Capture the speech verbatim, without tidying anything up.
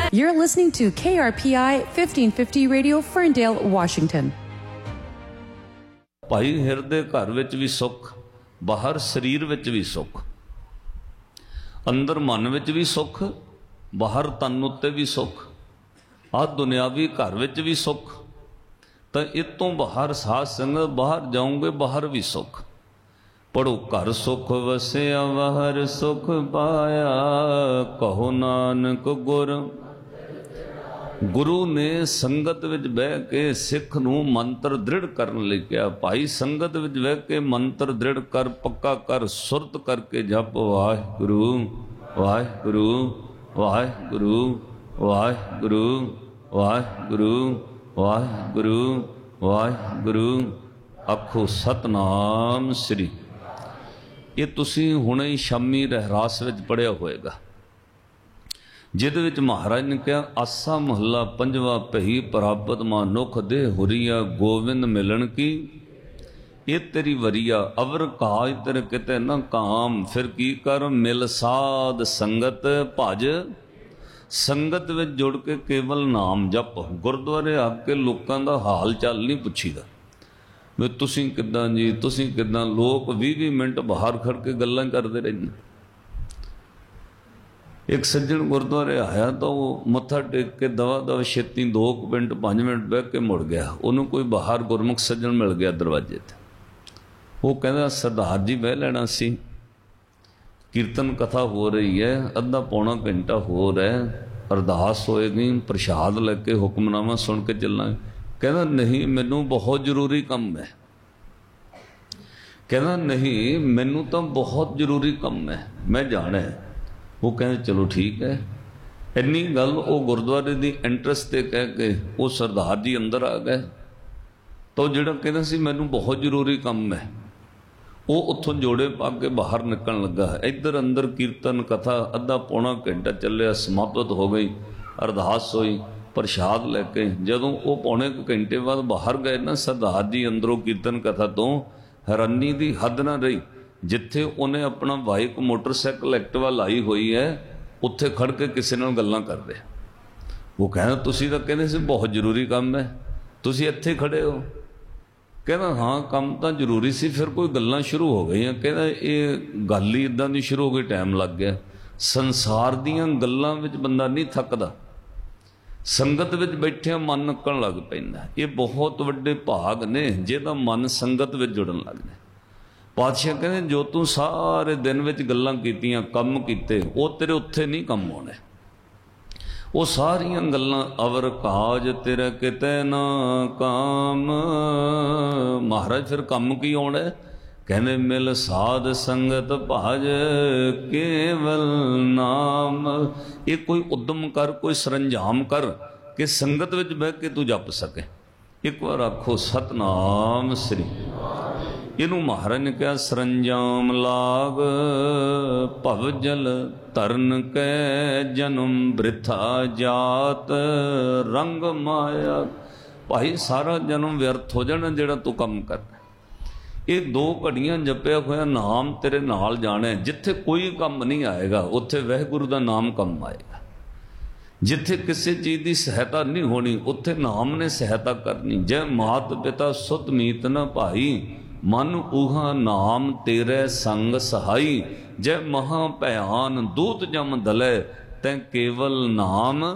You're listening to K R P I fifteen fifty Radio, Ferndale, Washington. ਭਾਈ ਹਿਰਦੇ ਘਰ ਵਿੱਚ ਵੀ ਸੁੱਖ, ਬਾਹਰ ਸਰੀਰ ਵਿੱਚ ਵੀ ਸੁੱਖ, ਅੰਦਰ ਮਨ ਵਿੱਚ ਵੀ ਸੁੱਖ, ਬਾਹਰ ਤਨ ਉੱਤੇ ਵੀ ਸੁੱਖ, ਆਹ ਦੁਨਿਆਵੀ ਘਰ ਵਿੱਚ ਵੀ ਸੁੱਖ। ਤਾਂ ਇਹ ਤੋਂ ਬਾਹਰ ਸਾਧ ਸੰਗਤ ਬਾਹਰ ਜਾਓਗੇ, ਬਾਹਰ ਵੀ ਸੁੱਖ। ਪੜੋ ਘਰ ਸੁਖ ਵਸਿਆ ਬਾਹਰ ਸੁਖ ਪਾਇਆ, ਕਹੋ ਨਾਨਕ ਗੁਰ। ਗੁਰੂ ਨੇ ਸੰਗਤ ਵਿੱਚ ਬਹਿ ਕੇ ਸਿੱਖ ਨੂੰ ਮੰਤਰ ਦ੍ਰਿੜ ਕਰਨ ਲਈ ਕਿਹਾ, ਭਾਈ ਸੰਗਤ ਵਿੱਚ ਬਹਿ ਕੇ ਮੰਤਰ ਦ੍ਰਿੜ ਕਰ, ਪੱਕਾ ਕਰ, ਸੁਰਤ ਕਰਕੇ ਜਪ ਵਾਹਿਗੁਰੂ ਵਾਹਿਗੁਰੂ ਵਾਹਿਗੁਰੂ ਵਾਹਿਗੁਰੂ ਵਾਹਿਗੁਰੂ ਵਾਹਿਗੁਰੂ ਵਾਹਿਗੁਰੂ। ਆਖੋ ਸਤਨਾਮ ਸ੍ਰੀ। ਇਹ ਤੁਸੀਂ ਹੁਣੇ ਹੀ ਸ਼ਾਮੀ ਰਹਿਰਾਸ ਵਿੱਚ ਪੜ੍ਹਿਆ ਹੋਏਗਾ, ਜਿਹਦੇ ਵਿੱਚ ਮਹਾਰਾਜ ਨੇ ਕਿਹਾ, ਆਸਾ ਮਹੱਲਾ ਪੰਜਵਾ, ਪਹੀ ਪ੍ਰਾਪਤ ਮਾਨੁਖ ਦੇ ਹੁਰੀਆ, ਗੋਵਿੰਦ ਮਿਲਣ ਕੀ ਇਹ ਤੇਰੀ ਵਰੀਆ। ਅਵਰ ਕਾਜ ਤੇਰੇ ਕਿਤੇ ਨਾ ਕਾਮ, ਫਿਰ ਕੀ ਕਰ ਮਿਲ ਸਾਧ ਸੰਗਤ ਭਜ। ਸੰਗਤ ਵਿੱਚ ਜੁੜ ਕੇ ਕੇਵਲ ਨਾਮ ਜਪ। ਗੁਰਦੁਆਰੇ ਆ ਕੇ ਲੋਕਾਂ ਦਾ ਹਾਲ ਚਾਲ ਨਹੀਂ ਪੁੱਛੀਦਾ, ਵੀ ਤੁਸੀਂ ਕਿੱਦਾਂ ਜੀ, ਤੁਸੀਂ ਕਿੱਦਾਂ। ਲੋਕ ਵੀਹ ਵੀਹ ਮਿੰਟ ਬਾਹਰ ਖੜ ਕੇ ਗੱਲਾਂ ਕਰਦੇ ਰਹਿੰਦੇ। ਇੱਕ ਸੱਜਣ ਗੁਰਦੁਆਰੇ ਆਇਆ ਤਾਂ ਉਹ ਮੱਥਾ ਟੇਕ ਕੇ ਦਵਾ ਦਵਾ ਛੇਤੀ ਦੋ ਕੁ ਮਿੰਟ ਪੰਜ ਮਿੰਟ ਬਹਿ ਕੇ ਮੁੜ ਗਿਆ। ਉਹਨੂੰ ਕੋਈ ਬਾਹਰ ਗੁਰਮੁਖ ਸੱਜਣ ਮਿਲ ਗਿਆ ਦਰਵਾਜ਼ੇ 'ਤੇ। ਉਹ ਕਹਿੰਦਾ, ਸਰਦਾਰ ਜੀ ਬਹਿ ਲੈਣਾ ਸੀ, ਕੀਰਤਨ ਕਥਾ ਹੋ ਰਹੀ ਹੈ, ਅੱਧਾ ਪੌਣਾ ਘੰਟਾ ਹੋਰ ਹੈ, ਅਰਦਾਸ ਹੋਏਗੀ, ਪ੍ਰਸ਼ਾਦ ਲੈ ਕੇ ਹੁਕਮਨਾਮਾ ਸੁਣ ਕੇ ਚੱਲਾਂਗੇ। ਕਹਿੰਦਾ ਨਹੀਂ, ਮੈਨੂੰ ਬਹੁਤ ਜ਼ਰੂਰੀ ਕੰਮ ਹੈ। ਕਹਿੰਦਾ ਨਹੀਂ, ਮੈਨੂੰ ਤਾਂ ਬਹੁਤ ਜ਼ਰੂਰੀ ਕੰਮ ਹੈ, ਮੈਂ ਜਾਣਾ ਹੈ। ਉਹ ਕਹਿੰਦੇ ਚਲੋ ਠੀਕ ਹੈ। ਇੰਨੀ ਗੱਲ ਉਹ ਗੁਰਦੁਆਰੇ ਦੀ ਐਂਟਰੈਂਸ 'ਤੇ ਕਹਿ ਕੇ ਉਹ ਸਰਦਾਰ ਜੀ ਅੰਦਰ ਆ ਗਏ। ਤਾਂ ਜਿਹੜਾ ਕਹਿੰਦਾ ਸੀ ਮੈਨੂੰ ਬਹੁਤ ਜ਼ਰੂਰੀ ਕੰਮ ਹੈ, ਉਹ ਉੱਥੋਂ ਜੋੜੇ ਪਾ ਕੇ ਬਾਹਰ ਨਿਕਲਣ ਲੱਗਾ। ਇੱਧਰ ਅੰਦਰ ਕੀਰਤਨ ਕਥਾ ਅੱਧਾ ਪੌਣਾ ਘੰਟਾ ਚੱਲਿਆ, ਸਮਾਪਤ ਹੋ ਗਈ, ਅਰਦਾਸ ਹੋਈ, ਪ੍ਰਸ਼ਾਦ ਲੈ ਕੇ ਜਦੋਂ ਉਹ ਪੌਣੇ ਕੁ ਘੰਟੇ ਬਾਅਦ ਬਾਹਰ ਗਏ ਨਾ, ਸਰਦਾਰ ਜੀ ਅੰਦਰੋਂ ਕੀਰਤਨ ਕਥਾ ਤੋਂ ਹੈਰਾਨੀ ਦੀ ਹੱਦ ਨਾ ਰਹੀ। ਜਿੱਥੇ ਉਹਨੇ ਆਪਣਾ ਬਾਈਕ ਮੋਟਰਸਾਈਕਲ ਐਕਟਿਵਾ ਲਾਈ ਹੋਈ ਹੈ, ਉੱਥੇ ਖੜ ਕੇ ਕਿਸੇ ਨਾਲ ਗੱਲਾਂ ਕਰਦੇ। ਉਹ ਕਹਿੰਦਾ ਤੁਸੀਂ ਤਾਂ ਕਹਿੰਦੇ ਸੀ ਬਹੁਤ ਜ਼ਰੂਰੀ ਕੰਮ ਹੈ, ਤੁਸੀਂ ਇੱਥੇ ਖੜੇ ਹੋ। ਕਹਿੰਦਾ ਹਾਂ ਕੰਮ ਤਾਂ ਜ਼ਰੂਰੀ ਸੀ, ਫਿਰ ਕੋਈ ਗੱਲਾਂ ਸ਼ੁਰੂ ਹੋ ਗਈਆਂ। ਕਹਿੰਦਾ ਇਹ ਗੱਲ ਹੀ ਇੱਦਾਂ ਦੀ ਸ਼ੁਰੂ ਹੋ ਗਈ, ਟਾਈਮ ਲੱਗ ਗਿਆ। ਸੰਸਾਰ ਦੀਆਂ ਗੱਲਾਂ ਵਿੱਚ ਬੰਦਾ ਨਹੀਂ ਥੱਕਦਾ, ਸੰਗਤ ਵਿੱਚ ਬੈਠਿਆਂ ਮਨ ਨੱਕਣ ਲੱਗ ਪੈਂਦਾ। ਇਹ ਬਹੁਤ ਵੱਡੇ ਭਾਗ ਨੇ ਜਿਹਦਾ ਮਨ ਸੰਗਤ ਵਿੱਚ ਜੁੜਨ ਲੱਗਦਾ। ਪਾਤਸ਼ਾਹ ਕਹਿੰਦੇ ਜੋ ਤੂੰ ਸਾਰੇ ਦਿਨ ਵਿੱਚ ਗੱਲਾਂ ਕੀਤੀਆਂ, ਕੰਮ ਕੀਤੇ, ਉਹ ਤੇਰੇ ਉੱਥੇ ਨਹੀਂ ਕੰਮ ਆਉਣੇ। ਉਹ ਸਾਰੀਆਂ ਗੱਲਾਂ ਅਵਰ ਕਾਜ ਤੇਰਾ ਕਿਤੇ ਨਾ ਕਾਮ। ਮਹਾਰਾਜ ਫਿਰ ਕੰਮ ਕੀ ਆਉਣਾ? ਕਹਿੰਦੇ ਮਿਲ ਸਾਧ ਸੰਗਤ ਭਜ ਕੇਵਲ ਨਾਮ। ਇਹ ਕੋਈ ਉਦਮ ਕਰ, ਕੋਈ ਸਰੰਜਾਮ ਕਰ ਕਿ ਸੰਗਤ ਵਿੱਚ ਬਹਿ ਕੇ ਤੂੰ ਜਪ ਸਕੇ। ਇੱਕ ਵਾਰ ਆਖੋ ਸਤਨਾਮ ਸ੍ਰੀ। ਇਹਨੂੰ ਮਹਾਰਾਜ ਨੇ ਕਿਹਾ ਸਰੰਜਾਮ ਲਾਗ ਭਵ ਜਲ ਤਰਨ ਕੈ ਜਨਮ ਬ੍ਰਿਥਾ ਜਾਤ ਰੰਗ ਮਾਇਆ। ਭਾਈ ਸਾਰਾ ਜਨਮ ਵਿਅਰਥ ਹੋ ਜਾਣਾ ਜਿਹੜਾ ਤੂੰ ਕੰਮ ਕਰਨਾ। ਇਹ ਦੋ ਘੜੀਆਂ ਜਪਿਆ ਹੋਇਆ ਨਾਮ ਤੇਰੇ ਨਾਲ ਜਾਣਾ। ਜਿੱਥੇ ਕੋਈ ਕੰਮ ਨਹੀਂ ਆਏਗਾ ਉੱਥੇ ਵਾਹਿਗੁਰੂ ਦਾ ਨਾਮ ਕੰਮ ਆਏਗਾ। ਜਿੱਥੇ ਕਿਸੇ ਚੀਜ਼ ਦੀ ਸਹਾਇਤਾ ਨਹੀਂ ਹੋਣੀ ਉੱਥੇ ਨਾਮ ਨੇ ਸਹਾਇਤਾ ਕਰਨੀ। ਜੈ ਮਾਤ ਪਿਤਾ ਸੁਤ ਮੀਤ ਨ ਭਾਈ, ਮਨ ਉਹਾ ਨਾਮ ਤੇਰੇ ਸੰਗ ਸਹਾਈ। ਜੈ ਮਹਾ ਭਿਆਨ ਦੂਤ ਜਮ ਦਲੇ, ਤੈ ਕੇਵਲ ਨਾਮ